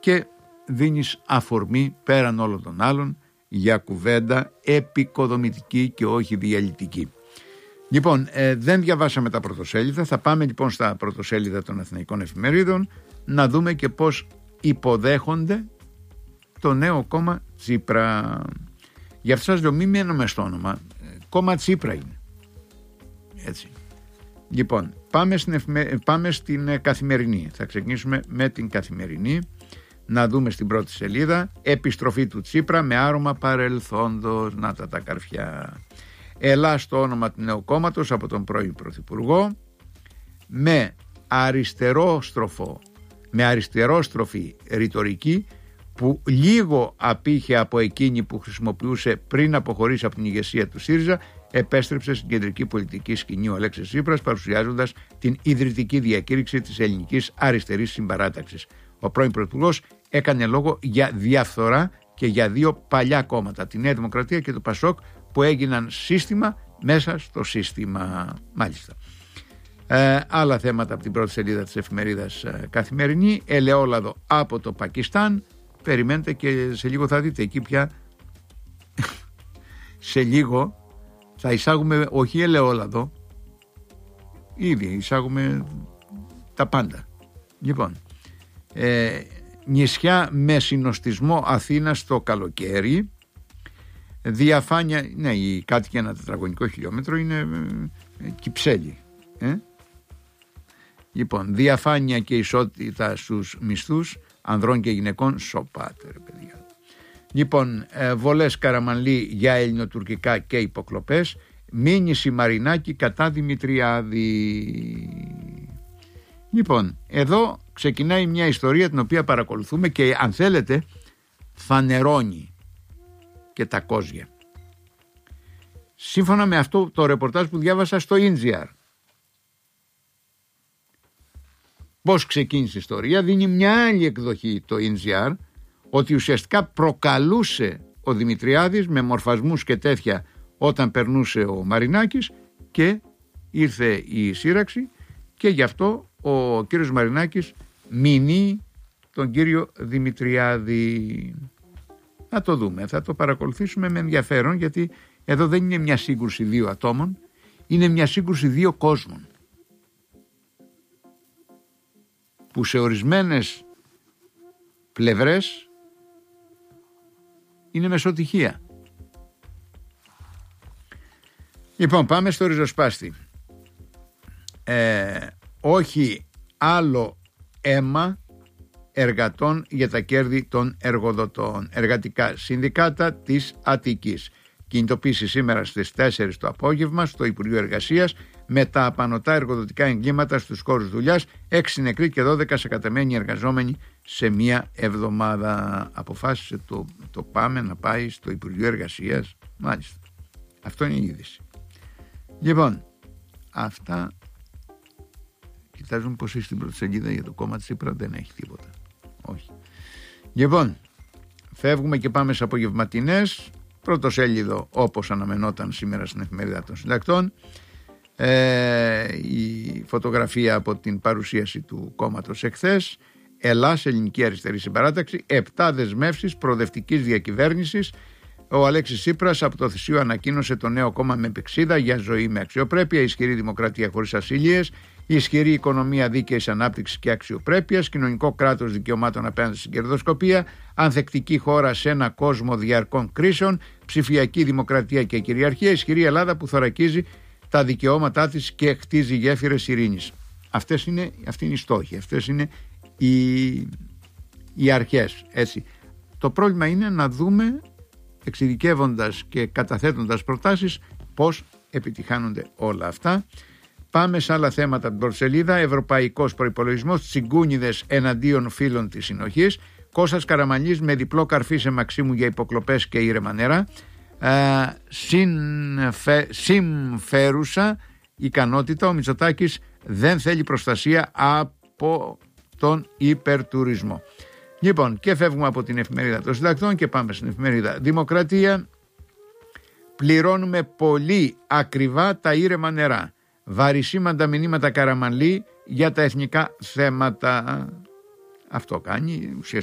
και δίνεις αφορμή πέραν όλων των άλλων για κουβέντα επικοδομητική και όχι διαλυτική. Λοιπόν, δεν διαβάσαμε τα πρωτοσέλιδα. Θα πάμε λοιπόν στα πρωτοσέλιδα των Αθηναϊκών εφημερίδων να δούμε και πώς υποδέχονται το νέο κόμμα Τσίπρα. Γι' αυτό σας λέω, μην μένουμε στο όνομα. Κόμμα Τσίπρα είναι. Έτσι. Λοιπόν, πάμε στην Καθημερινή. Θα ξεκινήσουμε με την Καθημερινή. Να δούμε στην πρώτη σελίδα: επιστροφή του Τσίπρα με άρωμα παρελθόντος. Να τα καρφιά. Ελά στο όνομα του νέου κόμματος από τον πρώην Πρωθυπουργό, με αριστερόστροφη ρητορική που λίγο απήχε από εκείνη που χρησιμοποιούσε πριν αποχωρήσει από την ηγεσία του ΣΥΡΙΖΑ, επέστρεψε στην κεντρική πολιτική σκηνή ο Αλέξης Τσίπρας, παρουσιάζοντας την ιδρυτική διακήρυξη της ελληνικής αριστερής συμπαράταξης. Ο πρώην Πρωθυπουργός έκανε λόγο για διαφθορά και για δύο παλιά κόμματα, τη Νέα Δημοκρατία και το ΠΑΣΟΚ, που έγιναν σύστημα μέσα στο σύστημα. Μάλιστα. Άλλα θέματα από την πρώτη σελίδα της εφημερίδας Καθημερινή: ελαιόλαδο από το Πακιστάν. Περιμένετε και σε λίγο θα δείτε εκεί πια. Σε λίγο θα εισάγουμε όχι ελαιόλαδο, ήδη εισάγουμε τα πάντα. Λοιπόν, νησιά με συνοστισμό Αθήνα στο καλοκαίρι. Διαφάνεια, ναι, οι κάτοικοι ένα τετραγωνικό χιλιόμετρο είναι Κυψέλη. Λοιπόν, διαφάνεια και ισότητα στους μισθούς ανδρών και γυναικών. Σοπάτε ρε παιδιά. Λοιπόν, βολές Καραμανλή για ελληνοτουρκικά και υποκλοπές. Μήνυση Μαρινάκη κατά Δημητριάδη. Λοιπόν, εδώ ξεκινάει μια ιστορία την οποία παρακολουθούμε και αν θέλετε φανερώνει και τα κόζια. Σύμφωνα με αυτό το ρεπορτάζ που διάβασα στο INGR. Πώς ξεκίνησε η ιστορία? Δίνει μια άλλη εκδοχή το INGR, ότι ουσιαστικά προκαλούσε ο Δημητριάδης με μορφασμούς και τέτοια όταν περνούσε ο Μαρινάκης και ήρθε η σύραξη και γι' αυτό ο κύριος Μαρινάκης μηνύει τον κύριο Δημητριάδη. Θα το δούμε, θα το παρακολουθήσουμε με ενδιαφέρον, γιατί εδώ δεν είναι μια σύγκρουση δύο ατόμων, είναι μια σύγκρουση δύο κόσμων που σε ορισμένες πλευρές είναι μεσοτυχία. Λοιπόν, πάμε στο ριζοσπάστη. Όχι άλλο αίμα εργατών για τα κέρδη των εργοδοτών. Εργατικά συνδικάτα της Αττικής. Κινητοποίηση σήμερα στις 4 το απόγευμα στο Υπουργείο Εργασίας με τα απανωτά εργοδοτικά εγκλήματα στους χώρους δουλειάς. 6 νεκροί και 12 σακατεμένοι εργαζόμενοι σε μία εβδομάδα. Αποφάσισε το ΠΑΜΕ να πάει στο Υπουργείο Εργασίας. Μάλιστα. Αυτό είναι η είδηση. Λοιπόν, αυτά. Κοιτάζουμε πως είσαι στην πρώτη σελίδα για το κόμμα της Τσίπρα, δεν έχει τίποτα. Όχι. Λοιπόν, φεύγουμε και πάμε σε απογευματινές. Πρωτοσέλιδο όπως αναμενόταν σήμερα στην εφημερίδα των συντακτών. Η φωτογραφία από την παρουσίαση του κόμματος εχθές. Ελλάς, Ελληνική Αριστερή Συμπαράταξη. 7 δεσμεύσεις προοδευτικής διακυβέρνησης. Ο Αλέξης Τσίπρας από το Θησίο ανακοίνωσε το νέο κόμμα με πηξίδα για ζωή με αξιοπρέπεια, ισχυρή δημοκρατία χωρίς ασυλίες, ισχυρή οικονομία δίκαιης ανάπτυξης και αξιοπρέπειας, κοινωνικό κράτος δικαιωμάτων απέναντι στην κερδοσκοπία, ανθεκτική χώρα σε ένα κόσμο διαρκών κρίσεων, ψηφιακή δημοκρατία και κυριαρχία, ισχυρή Ελλάδα που θωρακίζει τα δικαιώματά της και χτίζει γέφυρες ειρήνης. Αυτή είναι η στόχη, αυτές είναι οι αρχές. Έτσι. Το πρόβλημα είναι να δούμε, εξειδικεύοντας και καταθέτοντας προτάσεις, πώς επιτυχάνονται όλα αυτά. Πάμε σε άλλα θέματα την πρώτη σελίδα. Ευρωπαϊκός προϋπολογισμός, τσιγκούνιδες εναντίον φίλων της συνοχής. Κώστας Καραμανλής με διπλό καρφί σε Μαξίμου για υποκλοπές και ήρεμα νερά. Συμφέρουσα ικανότητα. Ο Μητσοτάκης δεν θέλει προστασία από τον υπερτουρισμό. Λοιπόν, και φεύγουμε από την εφημερίδα των συντακτών και πάμε στην εφημερίδα Δημοκρατία. Πληρώνουμε πολύ ακριβά τα ήρεμα νερά. Βαρισίμαντα μηνύματα Καραμανλή για τα εθνικά θέματα. Αυτό κάνει ουσιαστικά.